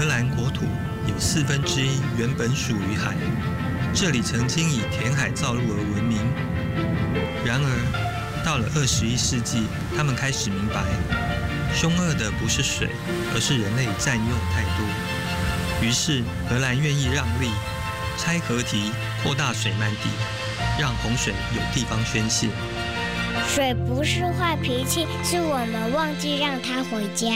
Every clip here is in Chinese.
荷兰国土有1/4原本属于海，这里曾经以填海造陆而闻名。然而，到了21世纪，他们开始明白，凶恶的不是水，而是人类占用太多。于是，荷兰愿意让利，拆河堤，扩大水漫地，让洪水有地方宣泄。 水不是坏脾气，是我们忘记让它回家。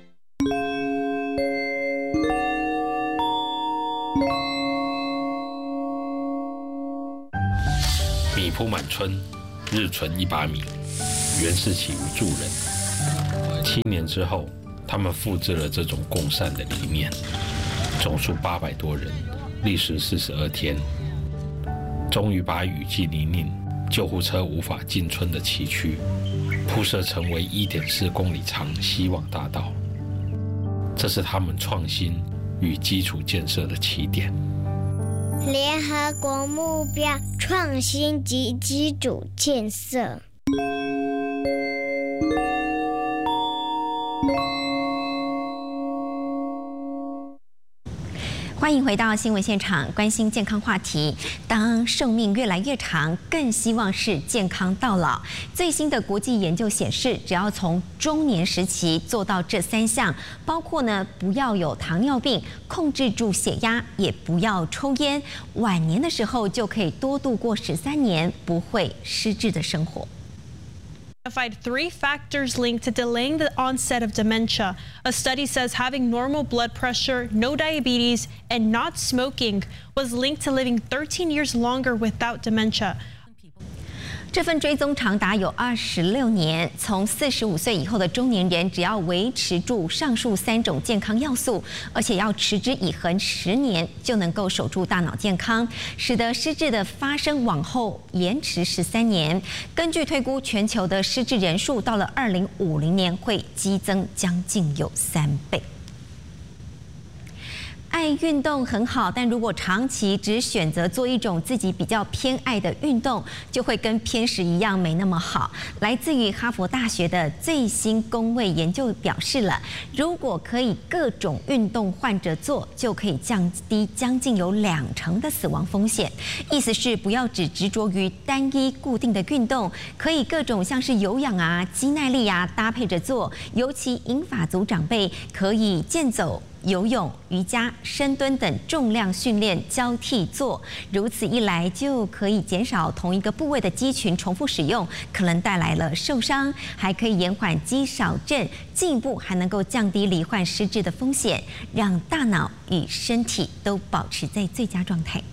米铺满村，日存1把米，原是起于助人。7年之后，他们复制了这种共善的理念，总数800多人，历时42天，终于把雨季泥泞、救护车无法进村的崎岖，铺设成为1.4公里长希望大道。这是他们创新与基础建设的起点。 联合国目标创新及基础建设。 欢迎回到新闻现场，关心健康话题。当寿命越来越长，更希望是健康到老。最新的国际研究显示，只要从中年时期做到这3项，包括呢不要有糖尿病，控制住血压，也不要抽烟，晚年的时候就可以多度过13年不会失智的生活。 Identified 3 factors linked to delaying the onset of dementia. A study says having normal blood pressure, no diabetes, and not smoking was linked to living 13 years longer without dementia. 这份追踪长达有26年，从45岁以后的中年人，只要维持住上述3种健康要素，而且要持之以恒10年，就能够守住大脑健康，使得失智的发生往后延迟13年。根据推估，全球的失智人数到了2050年会激增将近有3倍。爱运动很好，但如果长期只选择做一种自己比较偏爱的运动，就会跟偏食一样没那么好。来自于哈佛大学的最新公卫研究表示了，如果可以各种运动换着做，就可以降低将近有20%的死亡风险。意思是不要只执着于单一固定的运动，可以各种像是有氧啊、肌耐力啊搭配着做，尤其银发族长辈可以健走、游泳、瑜伽、深蹲等重量训练交替做，如此一来就可以减少同一个部位的肌群重复使用，可能带来了受伤，还可以延缓肌少症，进一步还能够降低罹患失智的风险，让大脑与身体都保持在最佳状态。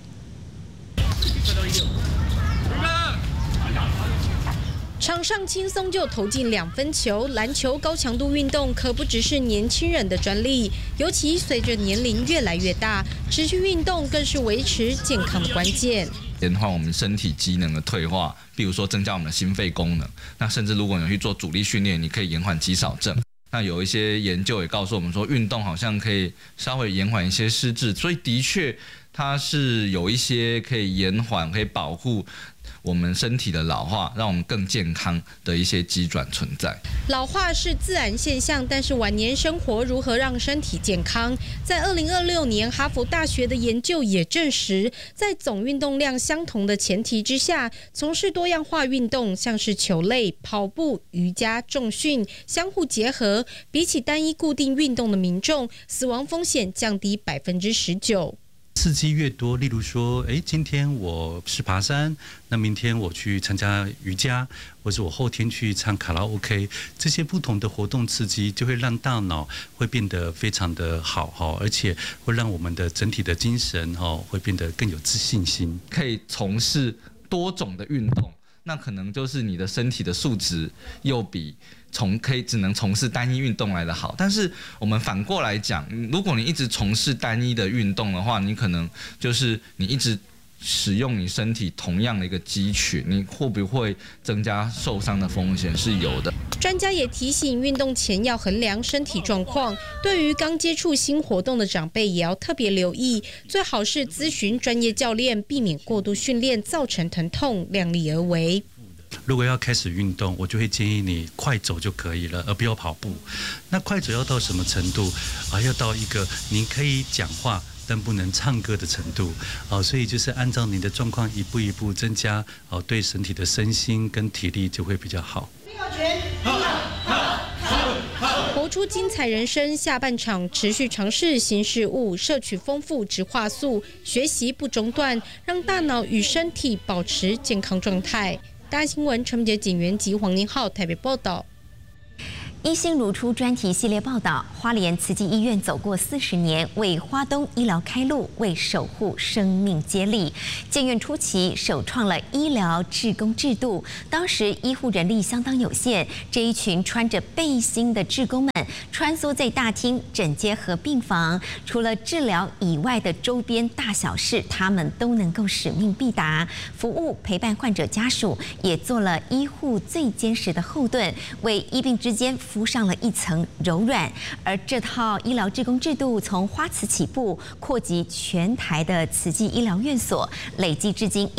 场上轻松就投进2分球，篮球高强度运动可不只是年轻人的专利，尤其随着年龄越来越大，持续运动更是维持健康的关键。 延缓我们身体机能的退化，比如说增加我们的心肺功能，那甚至如果你去做阻力训练，你可以延缓肌少症。那有一些研究也告诉我们说，运动好像可以稍微延缓一些失智，所以的确它是有一些可以延缓、可以保护我们身体的老化，让我们更健康的一些机转存在。 老化是自然现象，但是晚年生活如何让身体健康？在2026年，哈佛大学的研究也证实，在总运动量相同的前提之下，从事多样化运动，像是球类、跑步、瑜伽、重训，相互结合，比起单一固定运动的民众，死亡风险降低19%。 刺激越多，例如说，今天我是爬山，那明天我去参加瑜伽，或者我后天去唱卡拉 OK， 这些不同的活动刺激，就会让大脑会变得非常的好，而且会让我们的整体的精神会变得更有自信心。 可以从事多种的运动，那可能就是你的身体的素质又比只能从事单一运动来的好。但是我们反过来讲，如果你一直从事单一的运动的话，你可能就是你一直使用你身体同样的一个肌群，你会不会增加受伤的风险是有的。 专家也提醒，运动前要衡量身体状况，对于刚接触新活动的长辈也要特别留意，最好是咨询专业教练，避免过度训练造成疼痛，量力而为。 如果要开始运动，我就会建议你快走就可以了，而不要跑步。那快走要到什么程度要到一个您可以讲话但不能唱歌的程度所以就是按照你的状况一步一步增加对身体的身心跟体力就会比较好。 活出精彩人生下半场，持续尝试新事物，摄取丰富植化素，学习不中断，让大脑与身体保持健康状态。大新闻陈杰、景元及黄宁浩台北报道。 一心如初专题系列报道，花莲慈济医院走过40年，为花东医疗开路，为守护生命接力。建院初期首创了医疗志工制度，当时医护人力相当有限，这一群穿着背心的志工们穿梭在大厅、诊间和病房，除了治疗以外的周边大小事，他们都能够使命必达，服务陪伴患者家属，也做了医护最坚实的后盾，为医病之间敷上了一层柔软。而这套医疗志工制度从花慈起步，扩及全台的慈济医疗院所，累计至今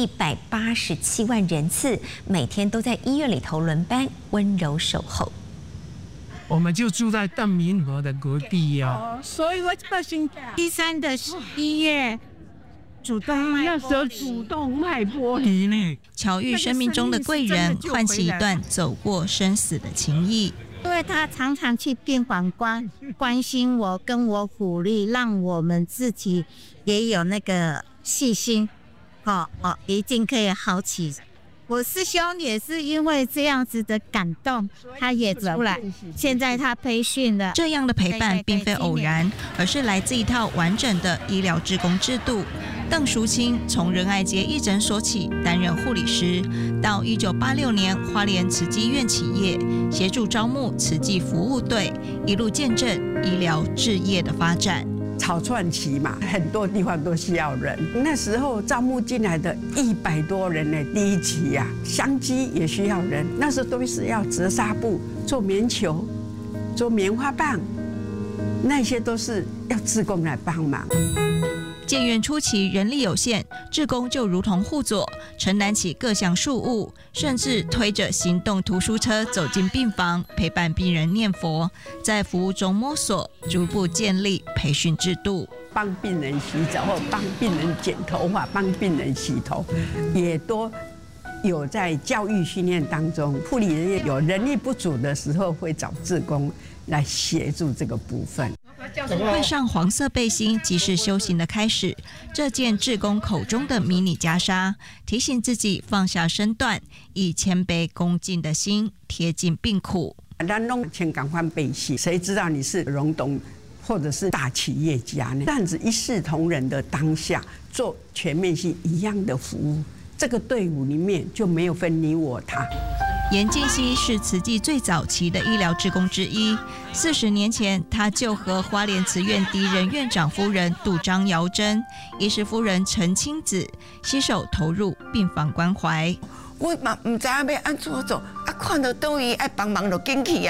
187万人次，每天都在医院里头轮班，温柔守候。 我们就住在邓明和的隔壁所以我这是第3的医院。那时候主动脉剥离呢， 巧遇生命中的贵人，唤起一段走过生死的情谊。 因为他常常去病房关心我，跟我鼓励，让我们自己也有那个细心，一定可以好起。我师兄也是因为这样子的感动，他也出来。现在他培训了。 这样的陪伴并非偶然，而是来自一套完整的医疗志工制度。邓淑清从仁爱街义诊所起担任护理师，到1986年花莲慈济院起业，协助招募慈济服务队，一路见证医疗志业的发展。 草创期嘛，很多地方都需要人。那时候招募进来的100多人呢，第1期香鸡也需要人。那时候都是要折纱布、做棉球、做棉花棒，那些都是要志工来帮忙。 建院初期人力有限，志工就如同护佐，承担起各项事务，甚至推着行动图书车走进病房，陪伴病人念佛，在服务中摸索，逐步建立培训制度。 帮病人洗澡或帮病人剪头发、帮病人洗头，也都有在教育训练当中。护理人员有人力不足的时候，会找志工来协助这个部分。 换上黄色背心即是修行的开始，这件志工口中的迷你袈裟，提醒自己放下身段，以谦卑恭敬的心贴近病苦。 咱拢先赶快背戏，谁知道你是荣董或者是大企业家呢？这样子一视同仁的当下，做全面性一样的服务，这个队伍里面就没有分你我他。 严静熙是慈济最早期的医疗志工之一。40年前，他就和花莲慈院第1任院长夫人杜张瑶珍、医师夫人陈清子携手投入病房关怀。 我嘛唔知要安怎做，看到倒伊爱帮忙就进去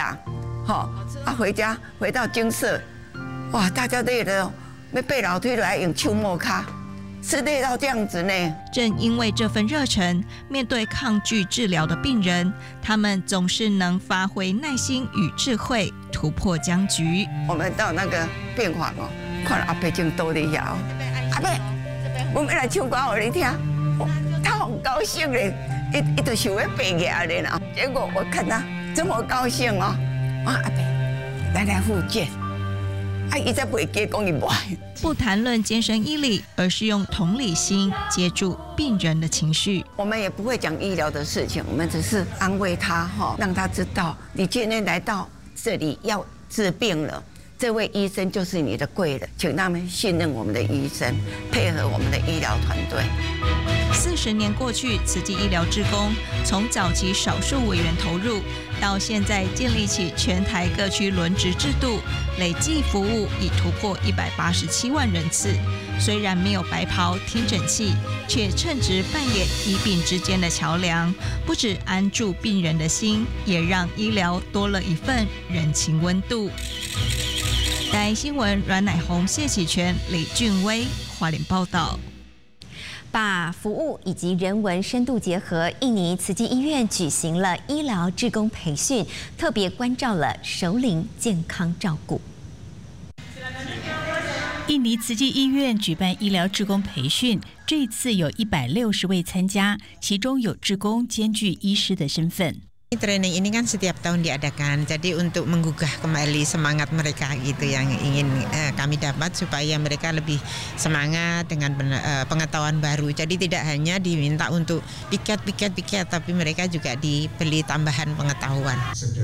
回到精舍，哇，大家累了，要背楼梯来用手摸卡。是累到这样子呢。 正因为这份热忱，面对抗拒治疗的病人，他们总是能发挥耐心与智慧，突破僵局。 我们到那个病房看到阿伯正倒在遐阿伯，我们来唱歌给你听，他很高兴嘞，一直想要背起来了。结果我看他这么高兴阿伯，来复健。 不谈论健身医理，而是用同理心接住病人的情绪。 我们也不会讲医疗的事情，我们只是安慰他让他知道你今天来到这里要治病了，这位医生就是你的贵人，请他们信任我们的医生，配合我们的医疗团队。 40年过去，慈济医疗志工从早期少数委员投入，到现在建立起全台各区轮值制度，累计服务已突破187万人次。虽然没有白袍听诊器，却称职扮演医病之间的桥梁，不只安住病人的心，也让医疗多了一份人情温度。台新闻阮乃红、谢启全、李俊威花莲报道。 把服务以及人文深度结合，印尼慈济医院举行了医疗志工培训，特别关照了熟龄健康照顾。 印尼慈济医院举办医疗志工培训，这次有160位参加，其中有志工兼具医师的身份。 Training ini kan setiap tahun diadakan, jadi untuk menggugah kembali semangat mereka gitu yang ingin kami dapat supaya mereka lebih semangat dengan pengetahuan baru. Jadi tidak hanya diminta untuk piket, tapi mereka juga dibeli tambahan pengetahuan.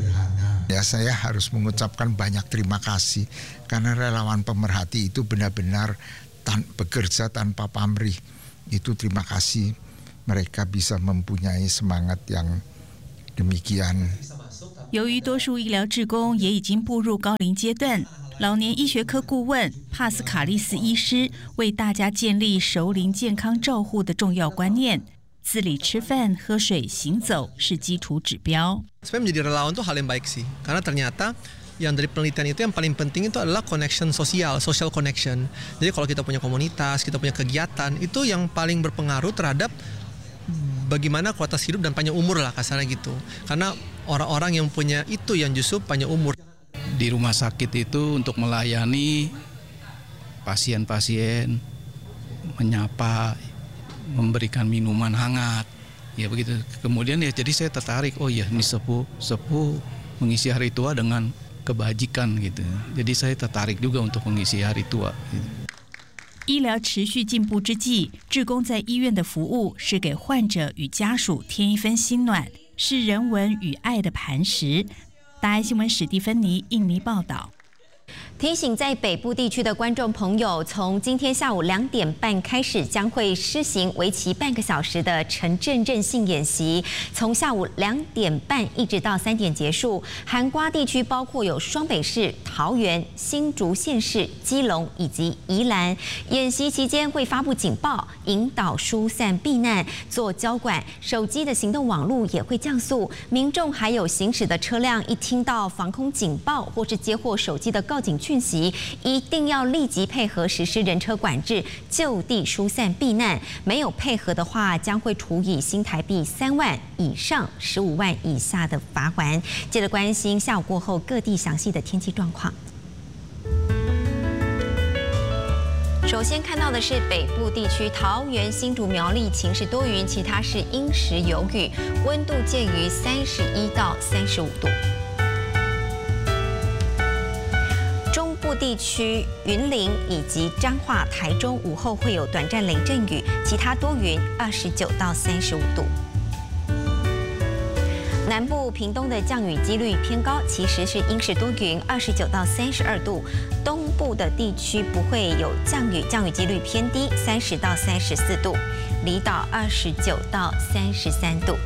Ya, saya harus mengucapkan banyak terima kasih karena relawan pemerhati itu benar-benar bekerja tanpa pamrih. Itu terima kasih mereka bisa mempunyai semangat yang demikian。 由于多数医疗志工也已经步入高龄阶段，老年医学科顾问帕斯卡利斯医师为大家建立熟龄健康照护的重要观念。自理吃饭、喝水、行走是基础指标。 Sebenarnya menjadi relawan itu hal yang baik sih, karena ternyata yang dari penelitian itu yang paling penting itu adalah connection sosial, social connection. Jadi kalau kita punya komunitas, kita punya kegiatan, itu yang paling berpengaruh terhadap bagaimana kualitas hidup dan panjang umur lah kasarnya gitu. Karena orang-orang yang punya itu yang justru panjang umur. Di rumah sakit itu untuk melayani pasien-pasien, menyapa, memberikan minuman hangat, ya begitu. Kemudian ya jadi saya tertarik, oh ya ini sepuh mengisi hari tua dengan kebajikan gitu. Jadi saya tertarik juga untuk mengisi hari tua gitu。 医疗持续进步之际，志工在医院的服务是给患者与家属添一分心暖，是人文与爱的磐石。大爱新闻史蒂芬妮印尼报道。 提醒在北部地区的观众朋友，从今天下午2点半开始，将会施行为期半个小时的城镇韧性演习，从下午2点半一直到3点结束。涵瓜地区包括有双北市、桃园、新竹县市、基隆以及宜兰。演习期间会发布警报，引导疏散避难，做交管。手机的行动网络也会降速，民众还有行驶的车辆一听到防空警报或是接获手机的告警讯息，一定要立即配合实施人车管制，就地疏散避难。没有配合的话，将会处以新台币3万以上15万以下的罚锾。接着关心下午过后各地详细的天气状况。首先看到的是北部地区，桃园、新竹、苗栗晴时多云，其他是阴时有雨，温度介于31到35度。中部地区云林以及彰化、台中午后会有短暂雷阵雨，其他多云，29到35度。南部屏东的降雨几率偏高，其实是阴时多云，29到32度。东部的地区不会有降雨，降雨几率偏低，30到34度。离岛29到33度。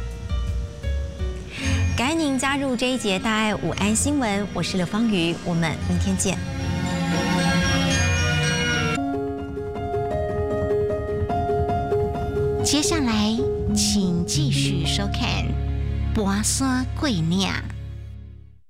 感恩您加入这一节大爱午安新闻，我是刘芳瑜，我们明天见。 接下来，请继续收看《跋山过岭》。